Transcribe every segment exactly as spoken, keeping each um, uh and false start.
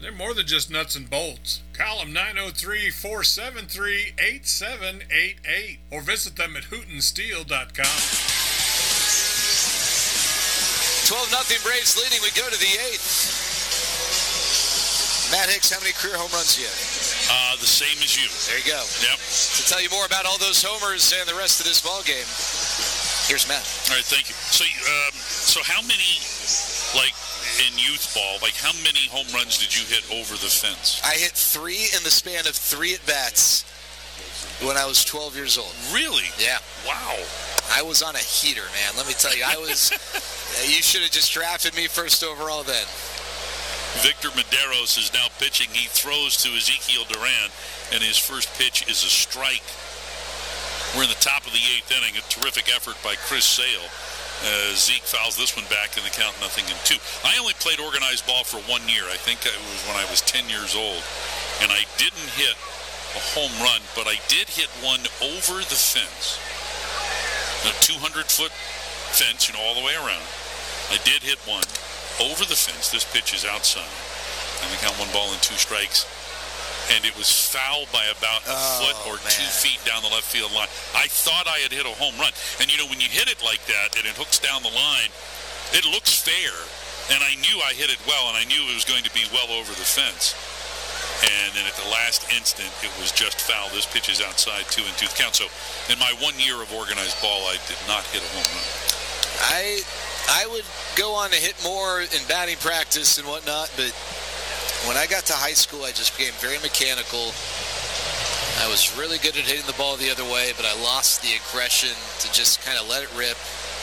They're more than just nuts and bolts. Call them nine oh three, four seven three, eight seven eight eight or visit them at hooten steel dot com. twelve nothing Braves leading. We go to the eighth. Matt Hicks, how many career home runs do you have? Uh, the same as you. There you go. Yep. To tell you more about all those homers and the rest of this ball game, here's Matt. All right, thank you. So, um, so how many, like in youth ball, like how many home runs did you hit over the fence? I hit three in the span of three at-bats when I was twelve years old. Really? Yeah. Wow. I was on a heater, man. Let me tell you, I was. You should have just drafted me first overall then. Victor Mederos is now pitching. He throws to Ezekiel Duran, and his first pitch is a strike. We're in the top of the eighth inning. A terrific effort by Chris Sale. Uh, Zeke fouls this one back in the count, nothing in two. I only played organized ball for one year. I think it was when I was ten years old. And I didn't hit a home run, but I did hit one over the fence. A two hundred foot fence, you know, all the way around. I did hit one over the fence. This pitch is outside. And they count one ball and two strikes. And it was fouled by about a oh, foot or man. two feet down the left field line. I thought I had hit a home run. And, you know, when you hit it like that and it hooks down the line, it looks fair. And I knew I hit it well, and I knew it was going to be well over the fence. And then at the last instant, it was just foul. This pitch is outside, two and two the count. So in my one year of organized ball, I did not hit a home run. I... I would go on to hit more in batting practice and whatnot, but when I got to high school, I just became very mechanical. I was really good at hitting the ball the other way, but I lost the aggression to just kind of let it rip.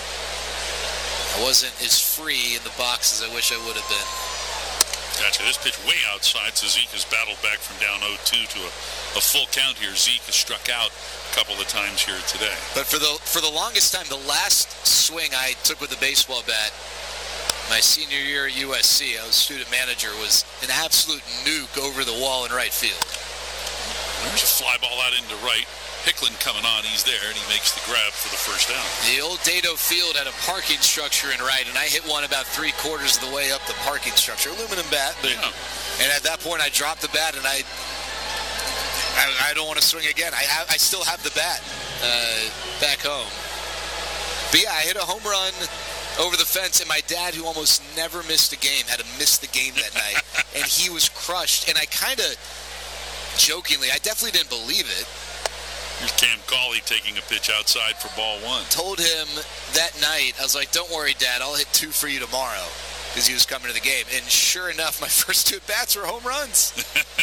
I wasn't as free in the box as I wish I would have been. Gotcha. This pitch way outside, so Zeke has battled back from down oh two to a, a full count here. Zeke has struck out a couple of times here today. But for the for the longest time, the last swing I took with a baseball bat, my senior year at U S C, I was student manager, was an absolute nuke over the wall in right field. There's a fly ball out into right. Hicklin coming on, he's there, and he makes the grab for the first down. The old Dado Field had a parking structure in right, and I hit one about three quarters of the way up the parking structure. Aluminum bat, but Yeah. and at that point I dropped the bat, and I I, I don't want to swing again. I have I still have the bat uh, back home. But yeah, I hit a home run over the fence, and my dad, who almost never missed a game, had to miss the game that night, and he was crushed. And I kind of jokingly, I definitely didn't believe it. Here's Cam Cauley taking a pitch outside for ball one. Told him that night, I was like, don't worry, Dad, I'll hit two for you tomorrow, because he was coming to the game. And sure enough, my first two at-bats were home runs.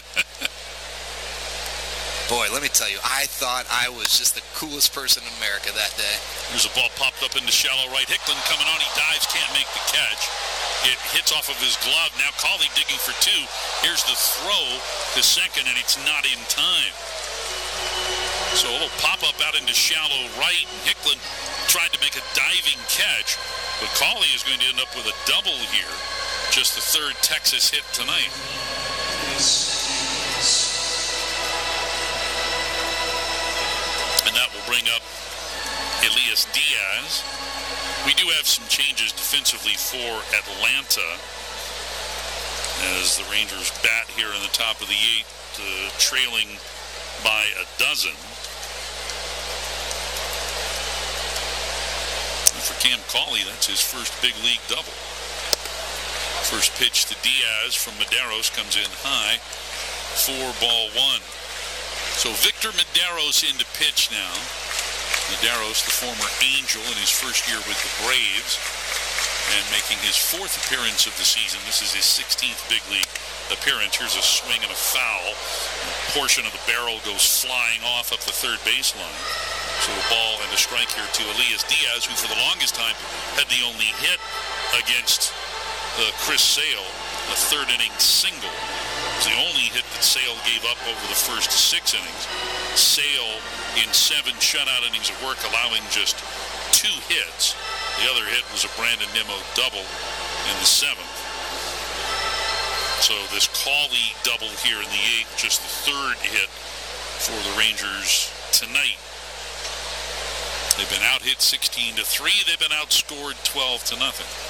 Boy, let me tell you, I thought I was just the coolest person in America that day. There's a ball popped up into shallow right. Hicklin coming on, he dives, can't make the catch. It hits off of his glove. Now Cauley digging for two. Here's the throw to second, and it's not in time. So a little pop-up out into shallow right, and Hicklin tried to make a diving catch, but Cauley is going to end up with a double here. Just the third Texas hit tonight. And that will bring up Elias Diaz. We do have some changes defensively for Atlanta as the Rangers bat here in the top of the eighth, uh, trailing by a dozen. And for Cam Cauley, that's his first big league double. First pitch to Diaz from Mederos comes in high for ball one. So Victor Mederos into pitch now. Mederos, the former Angel in his first year with the Braves, and making his fourth appearance of the season. This is his sixteenth big league appearance. Here's a swing and a foul. A portion of the barrel goes flying off up the third baseline. So a ball and a strike here to Elias Diaz, who for the longest time had the only hit against uh, Chris Sale, a third inning single. It was the only hit that Sale gave up over the first six innings. Sale in seven shutout innings of work, allowing just two hits. The other hit was a Brandon Nimmo double in the seventh. So this Cauley double here in the eighth, just the third hit for the Rangers tonight. They've been out hit sixteen to three. They've been outscored twelve to nothing.